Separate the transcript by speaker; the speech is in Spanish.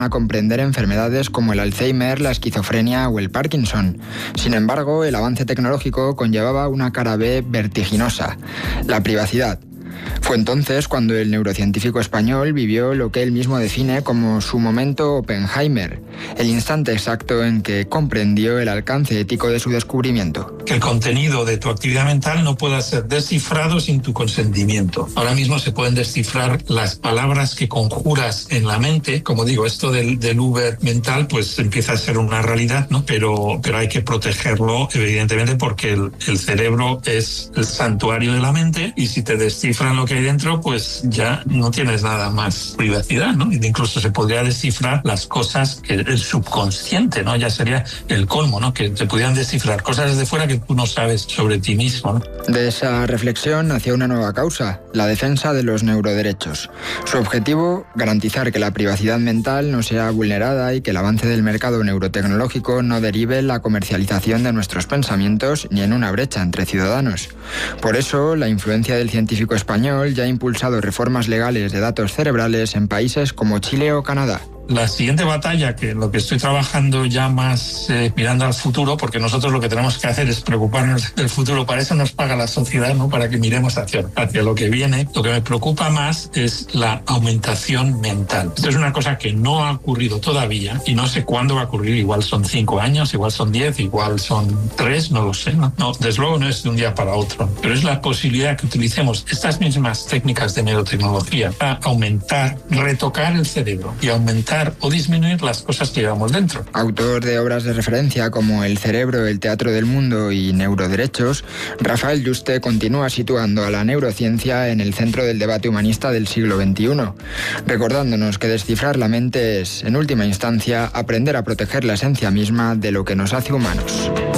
Speaker 1: a comprender enfermedades como el Alzheimer, la esquizofrenia o el Parkinson. Sin embargo, el avance tecnológico conllevaba una cara B vertiginosa: la privacidad. Fue entonces cuando el neurocientífico español vivió lo que él mismo define como su momento Oppenheimer, el instante exacto en que comprendió el alcance ético de su descubrimiento.
Speaker 2: Que el contenido de tu actividad mental no pueda ser descifrado sin tu consentimiento. Ahora mismo se pueden descifrar las palabras que conjuras en la mente. Como digo, esto del Uber mental pues empieza a ser una realidad, ¿no? Pero hay que protegerlo, evidentemente, porque el cerebro es el santuario de la mente, y si te descifran lo que hay dentro, pues ya no tienes nada más privacidad, ¿no? Incluso se podría descifrar las cosas que el subconsciente, ¿no? Ya sería el colmo, ¿no? Que te pudieran descifrar cosas desde fuera que tú no sabes sobre ti mismo, ¿no?
Speaker 1: De esa reflexión nació una nueva causa: la defensa de los neuroderechos. Su objetivo: garantizar que la privacidad mental no sea vulnerada y que el avance del mercado neurotecnológico no derive en la comercialización de nuestros pensamientos ni en una brecha entre ciudadanos. Por eso, la influencia del científico español ya ha impulsado reformas legales de datos cerebrales en países como Chile o Canadá.
Speaker 2: La siguiente batalla, que lo que estoy trabajando ya más mirando al futuro, porque nosotros lo que tenemos que hacer es preocuparnos del futuro, para eso nos paga la sociedad, ¿no? Para que miremos hacia lo que viene. Lo que me preocupa más es la aumentación mental. Esto es una cosa que no ha ocurrido todavía y no sé cuándo va a ocurrir. Igual son 5 años, igual son 10, igual son 3, no lo sé, ¿no? No, desde luego no es de un día para otro, pero es la posibilidad que utilicemos estas mismas técnicas de neurotecnología para aumentar, retocar el cerebro y aumentar o disminuir las cosas que llevamos dentro.
Speaker 1: Autor de obras de referencia como El cerebro, el teatro del mundo y Neuroderechos, Rafael Yuste continúa situando a la neurociencia en el centro del debate humanista del siglo XXI, recordándonos que descifrar la mente es, en última instancia, aprender a proteger la esencia misma de lo que nos hace humanos.